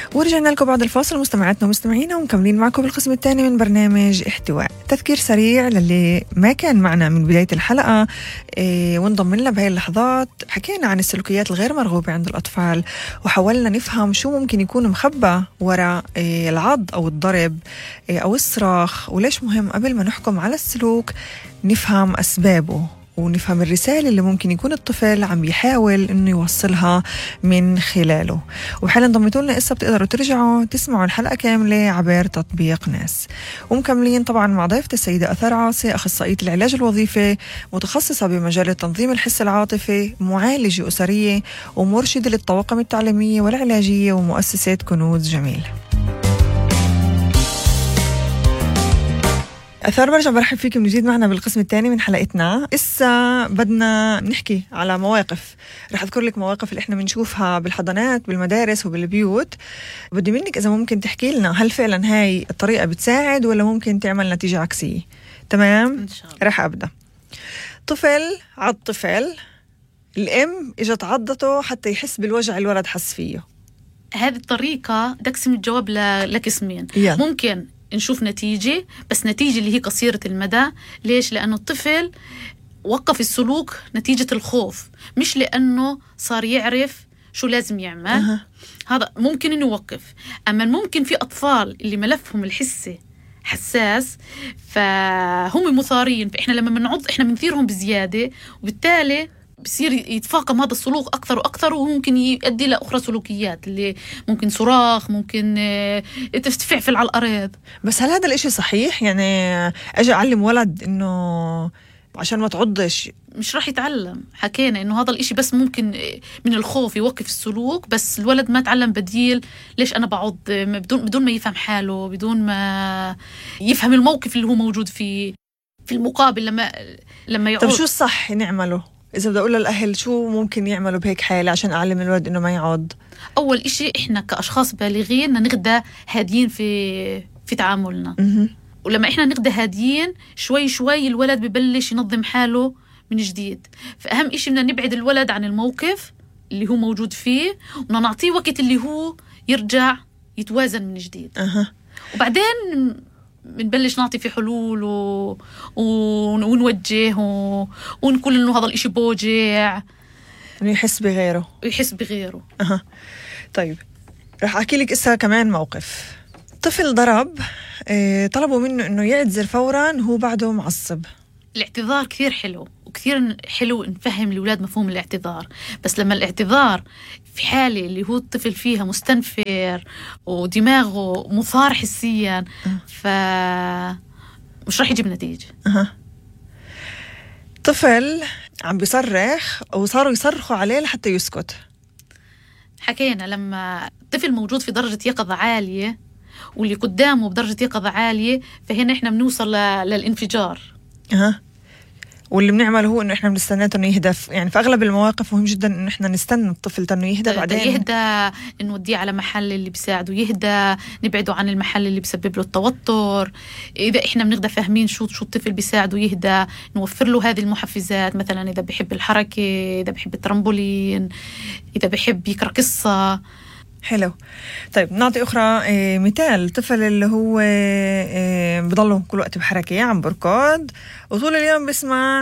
ورجعنا لكم بعد الفاصل مستمعاتنا ومستمعينا ومكملين معكم بالقسم الثاني من برنامج احتواء. تذكير سريع للي ما كان معنا من بداية الحلقة وانضم لنا بهاي اللحظات. حكينا عن السلوكيات الغير مرغوبة عند الأطفال وحاولنا نفهم شو ممكن يكون مخبى وراء العض أو الضرب أو الصراخ، وليش مهم قبل ما نحكم على السلوك نفهم أسبابه ونفهم الرسالة اللي ممكن يكون الطفل عم يحاول إنه يوصلها من خلاله. وحالا انضمتوا لنا إسا بتقدروا ترجعوا تسمعوا الحلقة كاملة عبر تطبيق ناس. ومكملين طبعا مع ضيفتي السيدة أثار عاصي، أخصائية العلاج الوظيفي، متخصصة بمجال تنظيم الحس العاطفي، معالجة أسرية ومرشدة للطواقم التعليمية والعلاجية ومؤسسة كنوز جميل. أثار برجع برحب فيك من جديد معنا بالقسم الثاني من حلقتنا. إسا بدنا نحكي على مواقف، رح أذكر لك مواقف اللي إحنا بنشوفها بالحضانات بالمدارس وبالبيوت. بدي منك إذا ممكن تحكي لنا هل فعلا هاي الطريقة بتساعد ولا ممكن تعمل نتيجة عكسية؟ تمام؟ إن شاء الله. رح أبدأ. طفل عض طفل، الأم إجت عضته حتى يحس بالوجع الولد حس فيه. هذه الطريقة تقسم الجواب لقسمين. ممكن نشوف نتيجة، بس نتيجة اللي هي قصيرة المدى. ليش؟ لأنه الطفل وقف السلوك نتيجة الخوف، مش لأنه صار يعرف شو لازم يعمل. هذا ممكن إنه يوقف. أما ممكن في أطفال اللي ملفهم الحسي حساس فهم مثارين، فإحنا لما بنعض إحنا بنثيرهم بزيادة، وبالتالي بصير يتفاقم هذا السلوك أكثر وأكثر، وممكن يؤدي لأخرى سلوكيات اللي ممكن صراخ، ممكن تفعفل على الأرض. بس هل هذا الإشي صحيح؟ يعني أجي أعلم ولد إنه عشان ما تعضش، مش راح يتعلم. حكينا إنه هذا الإشي بس ممكن من الخوف يوقف السلوك، بس الولد ما تعلم بديل. ليش أنا بعض بدون ما يفهم حاله، بدون ما يفهم الموقف اللي هو موجود فيه. في المقابل لما يعض. طب شو الصح نعمله؟ إذا بدي أقول للأهل شو ممكن يعملوا بهيك حالة عشان أعلم الولد إنه ما يعض؟ أول إشي إحنا كأشخاص بالغين نغدى هادين في تعاملنا. ولما إحنا نغدى هادين شوي شوي الولد ببلش ينظم حاله من جديد. فأهم إشي بدنا نبعد الولد عن الموقف اللي هو موجود فيه، وبدنا نعطيه وقت اللي هو يرجع يتوازن من جديد. وبعدين بنبلش نعطي في حلول ونوجه ونقول إنه هذا الإشي بوجع، إنه يحس بغيره. طيب رح أحكي لك إسا كمان موقف. طفل ضرب، طلبوا منه إنه يعتذر فوراً، هو بعده معصب. الاعتذار كثير حلو، وكثير حلو نفهم الأولاد مفهوم الاعتذار. بس لما الاعتذار في حالة اللي هو الطفل فيها مستنفر ودماغه مثار حسيا فمش راح يجيب نتيجة. طفل عم بيصرخ وصاروا يصرخوا عليه لحتى يسكت. حكينا لما الطفل موجود في درجة يقظة عالية واللي قدامه بدرجة يقظة عالية، فهنا إحنا بنوصل للانفجار. واللي بنعمله هو إنه إحنا بنستناه إنه يهدى. يعني في أغلب المواقف مهم جدا إنه إحنا نستنى الطفل إنه يهدى، بعدين يهدى نوديه على محل اللي بيساعده يهدى، نبعده عن المحل اللي بيسبب له التوتر. إذا إحنا بنقدر فاهمين شو الطفل بيساعده يهدى، نوفر له هذه المحفزات. مثلا إذا بيحب الحركة، إذا بيحب الترامبولين، إذا بيحب يقرأ قصة. حلو. طيب نعطي أخرى مثال. طفل اللي هو بضله كل وقت بحركة، عم بركض وطول اليوم بسمع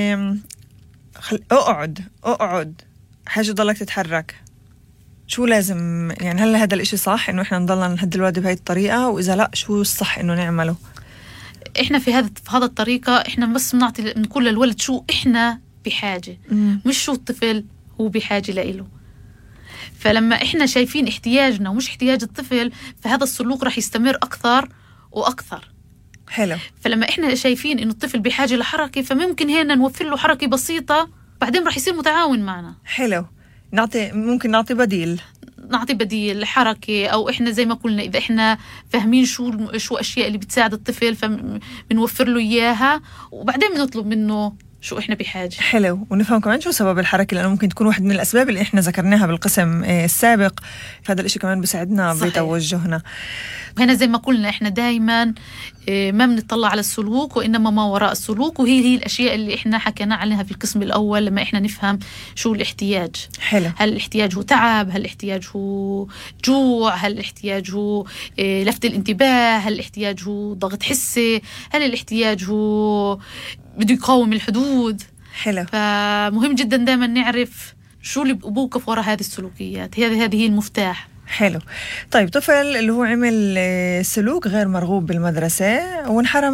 اقعد حاجة ضلك تتحرك. شو لازم يعني؟ هل هذا الاشي صح إنه إحنا نضلنا نهدي الولد بهاي الطريقة؟ وإذا لا شو الصح إنه نعمله؟ إحنا في هذا الطريقة إحنا بس نقول للولد شو إحنا بحاجة، مش شو الطفل هو بحاجة لإله. فلما إحنا شايفين احتياجنا ومش احتياج الطفل، فهذا السلوك راح يستمر أكثر وأكثر. حلو. فلما إحنا شايفين إنه الطفل بحاجة لحركة، فممكن هنا نوفر له حركة بسيطة، بعدين راح يصير متعاون معنا. حلو. ممكن نعطي بديل حركة، أو إحنا زي ما قلنا إذا إحنا فاهمين شو أشياء اللي بتساعد الطفل فبنوفر له إياها، وبعدين بنطلب منه شو إحنا بحاجة. حلو. ونفهم كمان شو سبب الحركة، لأنه ممكن تكون واحد من الأسباب اللي إحنا ذكرناها بالقسم السابق، فهذا الإشي كمان بيساعدنا بتوجهنا. وهنا زي ما قلنا إحنا دايما ما بنطلع على السلوك وإنما ما وراء السلوك، وهي الأشياء اللي إحنا حكينا عليها في القسم الأول لما إحنا نفهم شو الاحتياج. حلو. هل الاحتياج هو تعب؟ هل الاحتياج هو جوع؟ هل الاحتياج هو لفت الانتباه؟ هل الاحتياج هو ضغط حسي؟ هل الاحتياج هو بده يقاوم الحدود؟ حلو. فمهم جدا دائما نعرف شو اللي بوقف وراء هذه السلوكيات. هذه هي المفتاح. حلو. طيب طفل اللي هو عمل سلوك غير مرغوب بالمدرسة وانحرم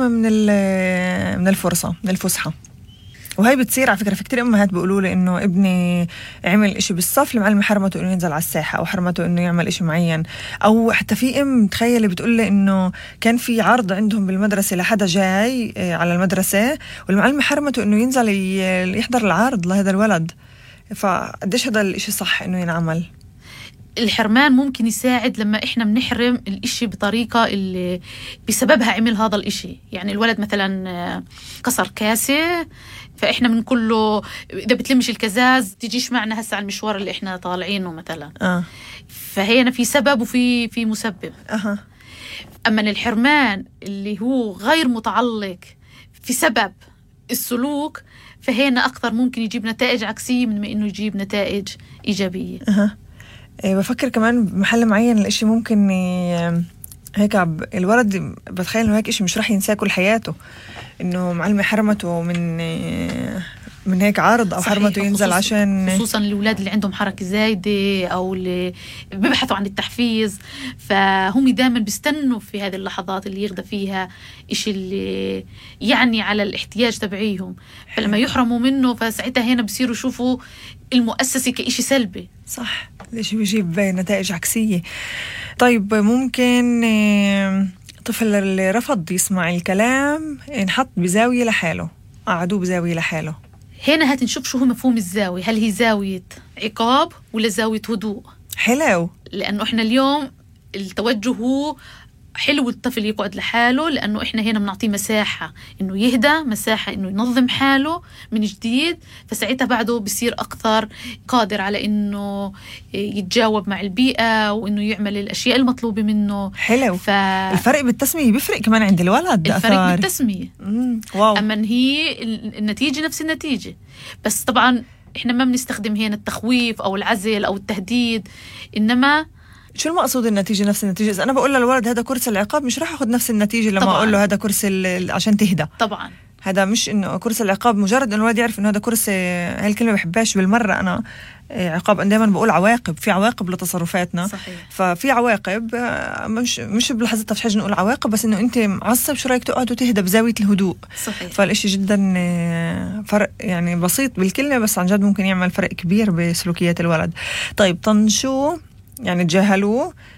من الفرصة، من الفسحة، وهي بتصير على فكرة في كتير أمهات بيقولوا لي إنه ابني عمل إشي بالصف، المعلم حرمته إنه ينزل على الساحة أو حرمته إنه يعمل إشي معين. أو حتى في تخيلي بتقول لي إنه كان في عرض عندهم بالمدرسة لحدا جاي على المدرسة والمعلم حرمته إنه ينزل يحضر العرض لهذا الولد. فقديش هذا الإشي صح إنه ينعمل؟ الحرمان ممكن يساعد لما إحنا بنحرم الإشي بطريقة اللي بسببها عمل هذا الإشي. يعني الولد مثلا كسر كاسة، فإحنا بنقول له إذا بتلمش الكزاز تجيش معنا هسه على المشوار اللي إحنا طالعينه مثلا. فهنا في سبب وفي مسبب. أما الحرمان اللي هو غير متعلق في سبب السلوك، فهنا أكثر ممكن يجيب نتائج عكسية من ما إنه يجيب نتائج إيجابية. بفكر كمان بمحل معين الاشي ممكن هيك الولد بتخيل انه هيك اشي مش راح ينساه كل حياته، انه معلمة حرمته من هيك عرض او حرمته ينزل عشان خصوصا الأولاد اللي عندهم حركة زايدة او اللي بيبحثوا عن التحفيز، فهم دائما بيستنوا في هذه اللحظات اللي يغدى فيها اشي اللي يعني على الاحتياج تبعيهم، فلما يحرموا منه فساعتها هنا بصيروا يشوفوا المؤسسة كإشي سلبي. صح، الإشي بيجيب نتائج عكسية. طيب ممكن طفل اللي رفض يسمع الكلام انحط بزاوية لحاله، قعدوه بزاوية لحاله، هنا هتنشوف شو هو مفهوم الزاوية، هل هي زاوية عقاب ولا زاوية هدوء؟ حلو، لأنه إحنا اليوم التوجه هو حلو الطفل يقعد لحاله، لأنه إحنا هنا بنعطيه مساحة إنه يهدى، مساحة إنه ينظم حاله من جديد، فساعتها بعده بصير أكثر قادر على إنه يتجاوب مع البيئة وإنه يعمل الأشياء المطلوبة منه. حلو. الفرق بالتسمية بيفرق كمان عند الولد، الفرق بالتسمية. واو. أما هي النتيجة نفس النتيجة، بس طبعا إحنا ما بنستخدم هنا التخويف أو العزل أو التهديد، إنما شو المقصود النتيجة نفس النتيجة؟ إذا أنا بقول للولد هذا كرسي العقاب مش راح أخذ نفس النتيجة لما أقول له هذا كرسي عشان تهدى. طبعا هذا مش إنه كرسي العقاب مجرد إنه الولد يعرف إنه هذا كرسي، هاي الكلمة بحبهاش بالمرة أنا. عقاب أنا دائما بقول عواقب، في عواقب لتصرفاتنا. صحيح. ففي عواقب مش بلحظتها في حاجة نقول عواقب، بس إنه أنت معصب شو رأيك تقعد وتهدى بزاوية الهدوء. صحيح. فالإشي جدا فرق يعني بسيط بالكلمة، بس عن جد ممكن يعمل فرق كبير بسلوكيات الولد. طيب طنشوه يعني تجاهلوه